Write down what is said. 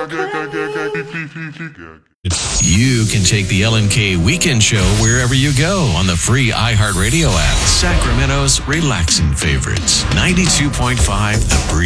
You can take the L&K Weekend Show wherever you go on the free iHeartRadio app. Sacramento's relaxing favorites. 92.5 The Breeze.